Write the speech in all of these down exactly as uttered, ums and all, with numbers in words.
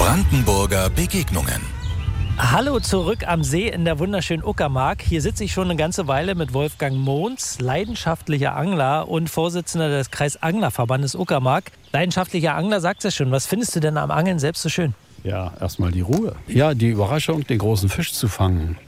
Brandenburger Begegnungen. Hallo zurück am See in der wunderschönen Uckermark. Hier sitze ich schon eine ganze Weile mit Wolfgang Mohns, leidenschaftlicher Angler und Vorsitzender des Kreisanglerverbandes Uckermark. Leidenschaftlicher Angler, sagst du schon. Was findest du denn am Angeln selbst so schön? Ja, erstmal die Ruhe. Ja, die Überraschung, den großen Fisch zu fangen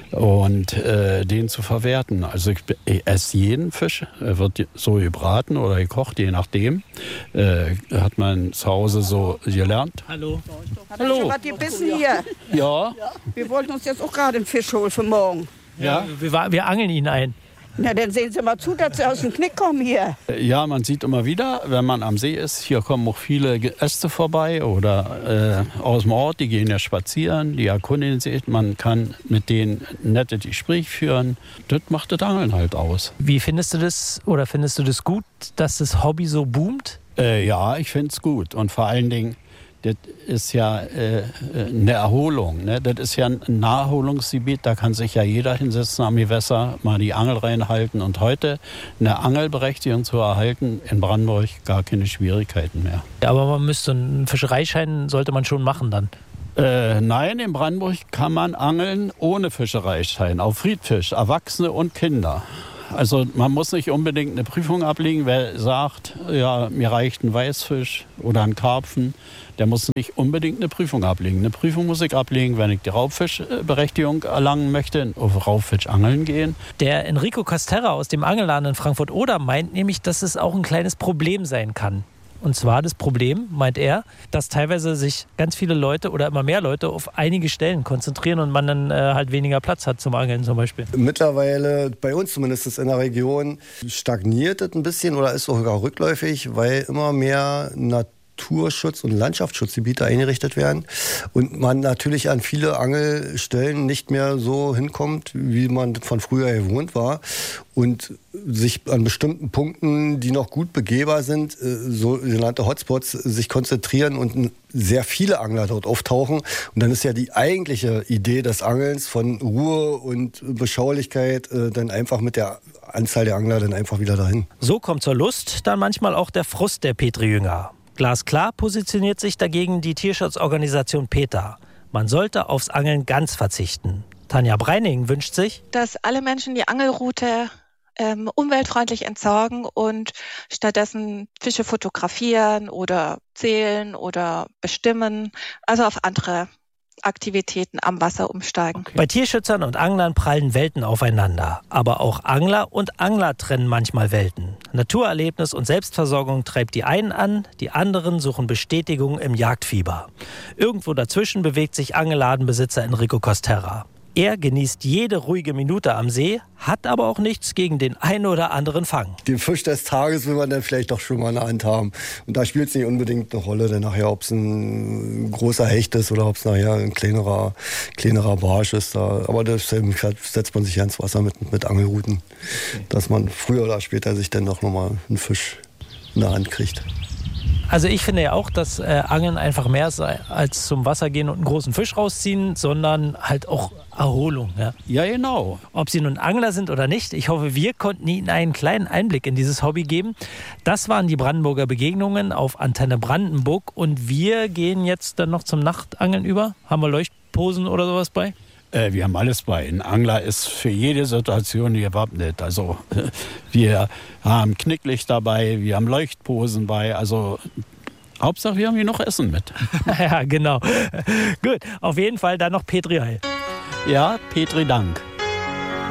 und äh, den zu verwerten. Also ich, ich esse jeden Fisch, er wird so gebraten oder gekocht, je nachdem. Äh, hat man zu Hause so gelernt. Hallo. Hallo. Schon was gebissen hier? Ja. Wir wollten uns jetzt auch gerade einen Fisch holen für morgen. Ja, wir, wir angeln ihn ein. Na, dann sehen Sie mal zu, dass Sie aus dem Knick kommen hier. Ja, man sieht immer wieder, wenn man am See ist, hier kommen auch viele Äste vorbei oder äh, aus dem Ort, die gehen ja spazieren, die erkunden sich. Man kann mit denen nette Gespräche führen. Das macht das Angeln halt aus. Wie findest du das oder findest du das gut, dass das Hobby so boomt? Äh, ja, ich finde es gut und vor allen Dingen, das ist ja äh, eine Erholung. Ne? Das ist ja ein Naherholungsgebiet, da kann sich ja jeder hinsetzen am Gewässer, mal die Angel reinhalten. Und heute eine Angelberechtigung zu erhalten, in Brandenburg gar keine Schwierigkeiten mehr. Ja, aber man müsste einen Fischereischein, sollte man schon machen dann. Äh, nein, in Brandenburg kann man angeln ohne Fischereischein, auf Friedfisch, Erwachsene und Kinder. Also man muss nicht unbedingt eine Prüfung ablegen. Wer sagt, ja, mir reicht ein Weißfisch oder ein Karpfen, der muss nicht unbedingt eine Prüfung ablegen. Eine Prüfung muss ich ablegen, wenn ich die Raubfischberechtigung erlangen möchte, auf Raubfisch angeln gehen. Der Enrico Costerra aus dem Angelladen in Frankfurt-Oder meint nämlich, dass es auch ein kleines Problem sein kann. Und zwar das Problem, meint er, dass teilweise sich ganz viele Leute oder immer mehr Leute auf einige Stellen konzentrieren und man dann äh, halt weniger Platz hat zum Angeln zum Beispiel. Mittlerweile, bei uns zumindest in der Region, stagniert es ein bisschen oder ist sogar rückläufig, weil immer mehr Naturschutz- und Landschaftsschutzgebiete eingerichtet werden und man natürlich an viele Angelstellen nicht mehr so hinkommt, wie man von früher gewohnt war und sich an bestimmten Punkten, die noch gut begehbar sind, sogenannte Hotspots, sich konzentrieren und sehr viele Angler dort auftauchen. Und dann ist ja die eigentliche Idee des Angelns von Ruhe und Beschaulichkeit dann einfach mit der Anzahl der Angler dann einfach wieder dahin. So kommt zur Lust dann manchmal auch der Frust der Petri-Jünger. Glasklar positioniert sich dagegen die Tierschutzorganisation PETA. Man sollte aufs Angeln ganz verzichten. Tanja Breining wünscht sich, dass alle Menschen die Angelroute ähm, umweltfreundlich entsorgen und stattdessen Fische fotografieren oder zählen oder bestimmen, also auf andere Aktivitäten am Wasser umsteigen. Okay. Bei Tierschützern und Anglern prallen Welten aufeinander. Aber auch Angler und Angler trennen manchmal Welten. Naturerlebnis und Selbstversorgung treibt die einen an, die anderen suchen Bestätigung im Jagdfieber. Irgendwo dazwischen bewegt sich Angelladenbesitzer Enrico Costerra. Er genießt jede ruhige Minute am See, hat aber auch nichts gegen den einen oder anderen Fang. Den Fisch des Tages will man dann vielleicht doch schon mal in der Hand haben. Und da spielt es nicht unbedingt eine Rolle, denn nachher, ob es ein großer Hecht ist oder ob es nachher ein kleinerer, kleinerer Barsch ist. Da, aber das setzt man sich ja ins Wasser mit, mit Angelruten, okay, dass man früher oder später sich dann doch nochmal einen Fisch in der Hand kriegt. Also ich finde ja auch, dass äh, Angeln einfach mehr ist als zum Wasser gehen und einen großen Fisch rausziehen, sondern halt auch Erholung. Ja, ja genau. Ob Sie nun Angler sind oder nicht, ich hoffe, wir konnten Ihnen einen kleinen Einblick in dieses Hobby geben. Das waren die Brandenburger Begegnungen auf Antenne Brandenburg und wir gehen jetzt dann noch zum Nachtangeln über. Haben wir Leuchtposen oder sowas bei? Wir haben alles bei. Ein Angler ist für jede Situation gewappnet. Also wir haben Knicklicht dabei, wir haben Leuchtposen bei. Also Hauptsache, wir haben hier noch Essen mit. Ja, genau. Gut, auf jeden Fall dann noch Petri Heil. Ja, Petri Dank.